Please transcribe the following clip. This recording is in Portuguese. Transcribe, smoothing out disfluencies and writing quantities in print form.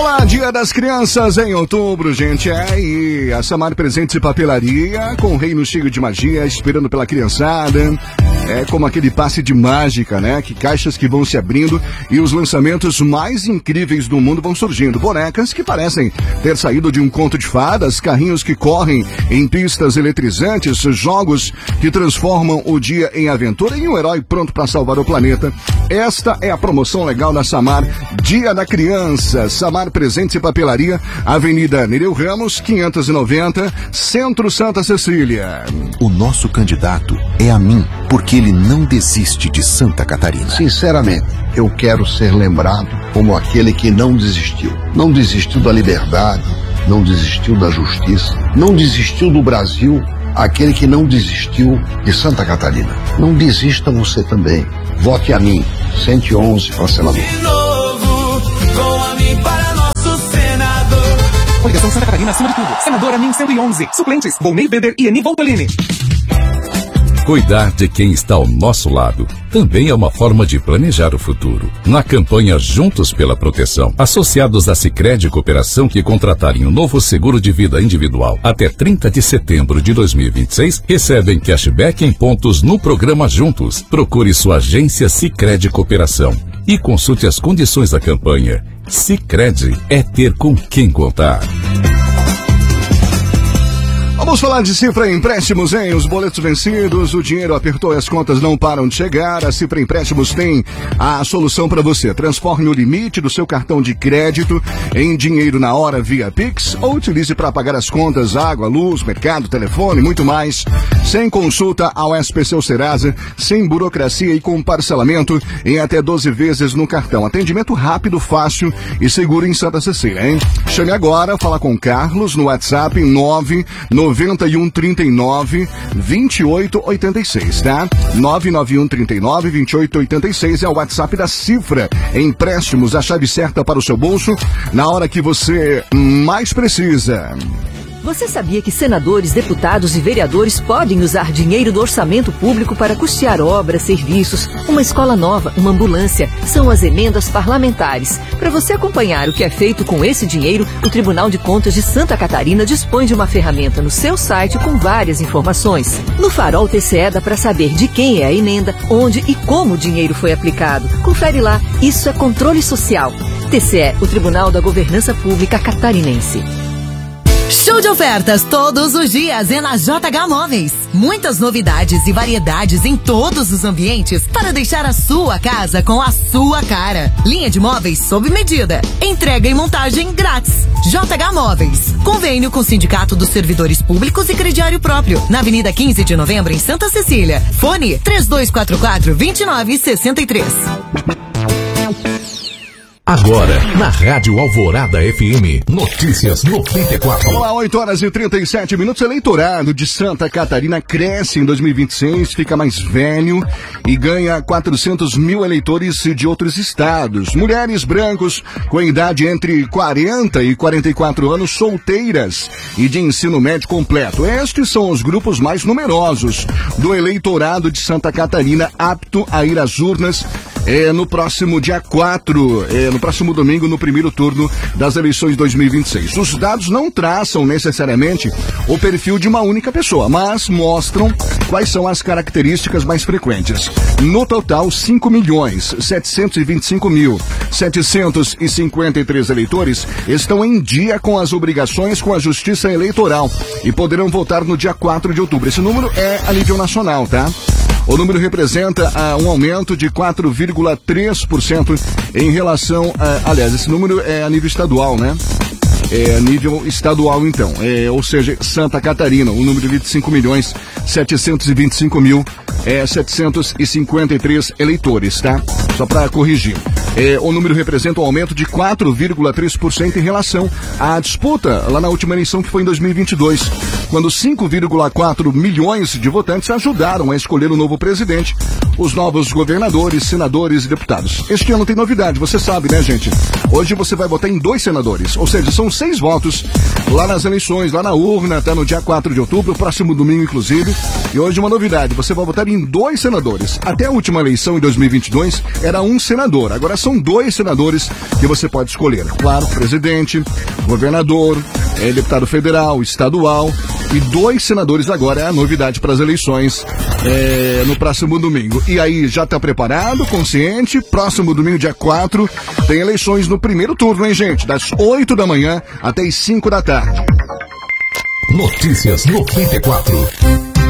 Vamos lá, Dia das Crianças em outubro, gente. E a Samar Presentes e Papelaria, com o reino cheio de magia, esperando pela criançada. É como aquele passe de mágica, né? Que caixas que vão se abrindo e os lançamentos mais incríveis do mundo vão surgindo. Bonecas que parecem ter saído de um conto de fadas, carrinhos que correm em pistas eletrizantes, jogos que transformam o dia em aventura e um herói pronto para salvar o planeta. Esta é a promoção legal da Samar, Dia da Criança. Samar Presentes e Papelaria, Avenida Nereu Ramos, 590, Centro Santa Cecília. O nosso candidato é a mim, porque ele não desiste de Santa Catarina. Sinceramente, eu quero ser lembrado como aquele que não desistiu. Não desistiu da liberdade, não desistiu da justiça, não desistiu do Brasil, aquele que não desistiu de Santa Catarina. Não desista você também. Vote a mim, 111 para senador. De novo, com a mim para nosso senador. Coligação Santa Catarina acima de tudo. Senador Amin 111. Suplentes, Volney Beder e Eni Voltolini. Cuidar de quem está ao nosso lado também é uma forma de planejar o futuro. Na campanha Juntos pela Proteção, associados à Sicredi Cooperação que contratarem um novo seguro de vida individual até 30 de setembro de 2026, recebem cashback em pontos no programa Juntos. Procure sua agência Sicredi Cooperação e consulte as condições da campanha. Sicredi é ter com quem contar. Vamos falar de Cifra Empréstimos, hein? Os boletos vencidos, o dinheiro apertou e as contas não param de chegar. A Cifra Empréstimos tem a solução para você. Transforme o limite do seu cartão de crédito em dinheiro na hora via Pix ou utilize para pagar as contas, água, luz, mercado, telefone, muito mais. Sem consulta ao SPC ou Serasa, sem burocracia e com parcelamento em até 12 vezes no cartão. Atendimento rápido, fácil e seguro em Santa Cecília, hein? Chame agora, fala com o Carlos no WhatsApp 99139-2886, tá? 99139-2886 é o WhatsApp da Cifra Empréstimos, a chave certa para o seu bolso na hora que você mais precisa. Você sabia que senadores, deputados e vereadores podem usar dinheiro do orçamento público para custear obras, serviços, uma escola nova, uma ambulância? São as emendas parlamentares. Para você acompanhar o que é feito com esse dinheiro, o Tribunal de Contas de Santa Catarina dispõe de uma ferramenta no seu site com várias informações. No Farol TCE dá para saber de quem é a emenda, onde e como o dinheiro foi aplicado. Confere lá, isso é controle social. TCE, o Tribunal da Governança Pública Catarinense. Show de ofertas todos os dias é na JH Móveis. Muitas novidades e variedades em todos os ambientes para deixar a sua casa com a sua cara. Linha de móveis sob medida. Entrega e montagem grátis. JH Móveis. Convênio com o Sindicato dos Servidores Públicos e Crediário Próprio. Na Avenida 15 de Novembro, em Santa Cecília. Fone 3244-2963. Agora, na Rádio Alvorada FM, Notícias 94. Vamos lá, 8h37. Eleitorado de Santa Catarina cresce em 2026, fica mais velho e ganha 400 mil eleitores de outros estados. Mulheres brancos com idade entre 40 e 44 anos, solteiras e de ensino médio completo. Estes são os grupos mais numerosos do eleitorado de Santa Catarina, apto a ir às urnas no próximo dia 4, no próximo domingo, no primeiro turno das eleições 2026. Os dados não traçam necessariamente o perfil de uma única pessoa, mas mostram quais são as características mais frequentes. No total, 5.725.753 eleitores estão em dia com as obrigações com a Justiça Eleitoral e poderão votar no dia 4 de outubro. Esse número é a nível nacional, tá? O número representa um aumento de 4,3% em relação aliás, esse número é a nível estadual, né? É a nível estadual, então. Ou seja, Santa Catarina, o número de 5.725.753 eleitores, tá? Só para corrigir. O número representa um aumento de 4,3% em relação à disputa lá na última eleição, que foi em 2022. quando 5,4 milhões de votantes ajudaram a escolher o novo presidente, os novos governadores, senadores e deputados. Este ano tem novidade, você sabe, né, gente? Hoje você vai votar em 2 senadores, ou seja, são 6 votos lá nas eleições, lá na urna, até no dia 4 de outubro, próximo domingo, inclusive. E hoje uma novidade, você vai votar em 2 senadores. Até a última eleição, em 2022, era 1 senador. Agora são 2 senadores que você pode escolher. Claro, presidente, governador, deputado federal, estadual, e 2 senadores agora é a novidade para as eleições no próximo domingo. E aí, já está preparado, consciente? Próximo domingo, dia 4, tem eleições no primeiro turno, hein, gente? Das 8 da manhã até as 5 da tarde. Notícias 94.